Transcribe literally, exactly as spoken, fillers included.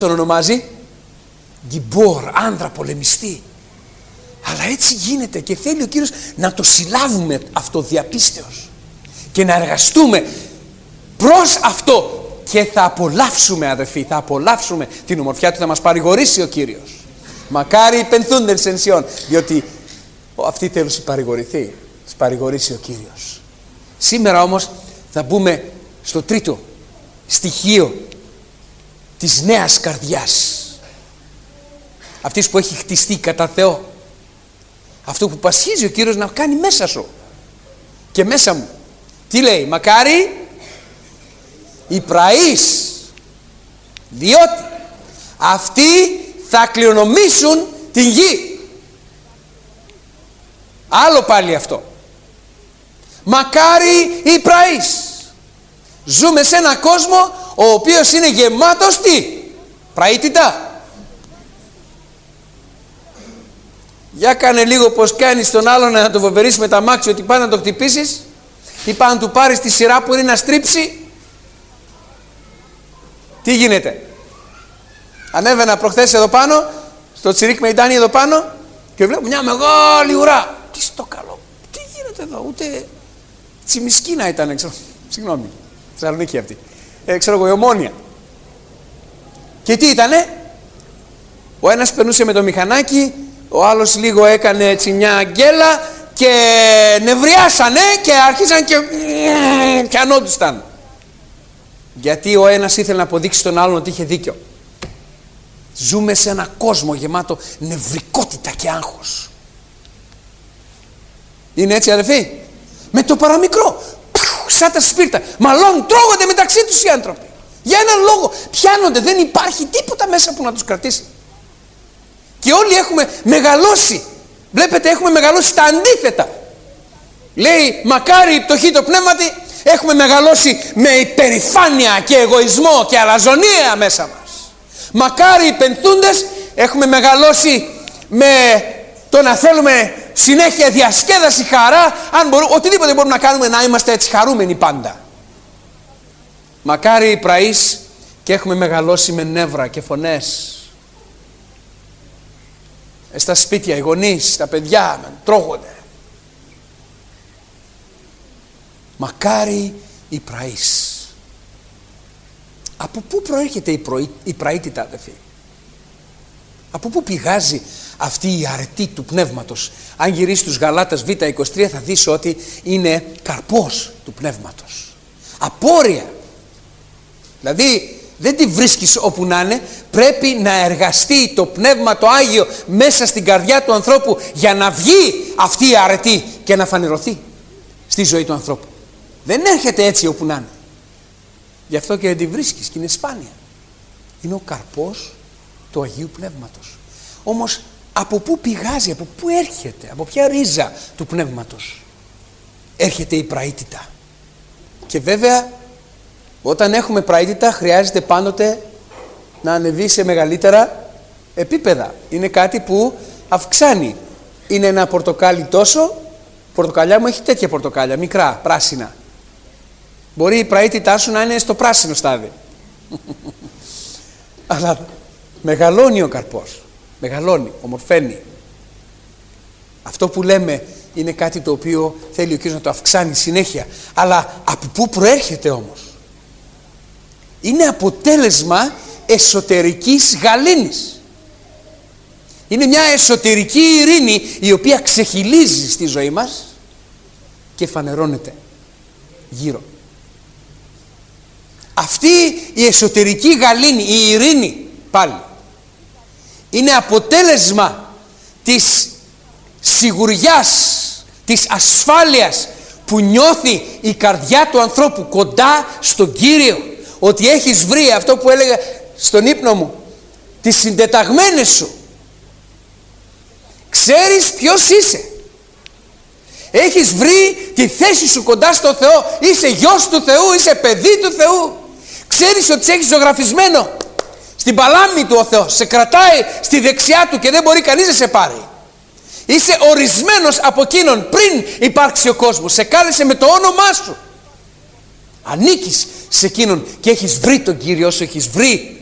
τον ονομάζει Γκιμπόρ, άνδρα πολεμιστή. Αλλά έτσι γίνεται και θέλει ο Κύριος να το συλλάβουμε αυτό διαπίστεως και να εργαστούμε προς αυτό και θα απολαύσουμε, αδερφοί, θα απολαύσουμε την ομορφιά του, θα μας παρηγορήσει ο Κύριος. Μακάρι οι πενθούντες εν Σιών, διότι αυτοί θέλουν να παρηγορηθεί, τους παρηγορήσει ο Κύριος. Σήμερα όμως θα μπούμε στο τρίτο στοιχείο της νέας καρδιάς, αυτής που έχει χτιστεί κατά Θεό, αυτό που πασχίζει ο Κύριος να κάνει μέσα σου και μέσα μου. Τι λέει? Μακάρι οι πραείς, διότι αυτοί θα κληρονομήσουν την γη. Άλλο πάλι αυτό. Μακάρι οι πραείς. Ζούμε σε ένα κόσμο ο οποίος είναι γεμάτος τι? Πραήτητα. Για κάνε λίγο πως κάνεις τον άλλον να το βοβερείς με τα μάξι ότι πάει να το χτυπήσεις ή πάει να του πάρεις τη σειρά που είναι να στρίψει. Τι γίνεται? Ανέβαινα προχθές εδώ πάνω στο Τσιρίκ Μεϊντάνι εδώ πάνω και βλέπω μια μεγάλη ουρά. Τι στο καλό, τι γίνεται εδώ? Ούτε Τσιμισκίνα ήταν, ξέρω, συγγνώμη, Θεσσαλονίκη αυτή, ε, ξέρω εγώ, η Ομόνια. Και τι ήτανε? Ο ένας περνούσε με το μηχανάκι, ο άλλος λίγο έκανε έτσι μια αγγέλα και νευριάσανε και άρχισαν και πιανόντουσαν. Γιατί ο ένας ήθελε να αποδείξει στον άλλον ότι είχε δίκιο. Ζούμε σε ένα κόσμο γεμάτο νευρικότητα και άγχος. Είναι έτσι, αδελφοί? Με το παραμικρό, σαν τα σπίρτα, μαλώνουν, τρώγονται μεταξύ τους οι άνθρωποι. Για έναν λόγο πιάνονται, δεν υπάρχει τίποτα μέσα που να τους κρατήσει. Και όλοι έχουμε μεγαλώσει. Βλέπετε, έχουμε μεγαλώσει τα αντίθετα. Λέει, μακάρι η πτωχή το πνεύματι. Έχουμε μεγαλώσει με υπερηφάνεια και εγωισμό και αλαζονία μέσα μας. Μακάρι οι πενθούντες. Έχουμε μεγαλώσει με το να θέλουμε συνέχεια διασκέδαση, χαρά. Αν μπορούμε, οτιδήποτε μπορούμε να κάνουμε να είμαστε έτσι χαρούμενοι πάντα. Μακάρι οι πραείς. Και έχουμε μεγαλώσει με νεύρα και φωνές. Στα σπίτια, οι γονείς, τα παιδιά τρώγονται. Μακάρι η πραείς. Από πού προέρχεται η, προή, η πραήτητα, αδελφοί? Από πού πηγάζει αυτή η αρετή του πνεύματος? Αν γυρίσεις τους Γαλάτας Β είκοσι τρία θα δεις ότι είναι καρπός του πνεύματος. Απόρρια. Δηλαδή δεν τη βρίσκεις όπου να είναι. Πρέπει να εργαστεί το Πνεύμα το Άγιο μέσα στην καρδιά του ανθρώπου για να βγει αυτή η αρετή και να φανερωθεί στη ζωή του ανθρώπου. Δεν έρχεται έτσι όπου να είναι. Γι' αυτό και δεν τη βρίσκεις και είναι σπάνια. Είναι ο καρπός του Αγίου Πνεύματος. Όμως από πού πηγάζει, από πού έρχεται, από ποια ρίζα του Πνεύματος έρχεται η πραήτητα? Και βέβαια όταν έχουμε πραήτητα χρειάζεται πάντοτε να ανεβεί σε μεγαλύτερα επίπεδα. Είναι κάτι που αυξάνει. Είναι ένα πορτοκάλι τόσο, πορτοκαλιά μου έχει τέτοια πορτοκάλια, μικρά, πράσινα. Μπορεί η πραήτητά σου να είναι στο πράσινο στάδιο. Αλλά μεγαλώνει ο καρπός. Μεγαλώνει, ομορφαίνει. Αυτό που λέμε είναι κάτι το οποίο θέλει ο Κύριος να το αυξάνει συνέχεια. Αλλά από πού προέρχεται όμως? Είναι αποτέλεσμα εσωτερικής γαλήνης. Είναι μια εσωτερική ειρήνη η οποία ξεχυλίζει στη ζωή μας και φανερώνεται γύρω. Αυτή η εσωτερική γαλήνη, η ειρήνη πάλι, είναι αποτέλεσμα της σιγουριάς, της ασφάλειας που νιώθει η καρδιά του ανθρώπου κοντά στον Κύριο. Ότι έχεις βρει αυτό που έλεγα στον ύπνο μου, τις συντεταγμένες σου. Ξέρεις ποιος είσαι. Έχεις βρει τη θέση σου κοντά στο Θεό. Είσαι γιος του Θεού, είσαι παιδί του Θεού. Ξέρεις ότι σε έχει ζωγραφισμένο στην παλάμη του ο Θεός. Σε κρατάει στη δεξιά του και δεν μπορεί κανείς να σε πάρει. Είσαι ορισμένος από εκείνον πριν υπάρξει ο κόσμος. Σε κάλεσε με το όνομά σου. Ανήκεις σε εκείνον και έχεις βρει τον Κύριο σου, έχεις βρει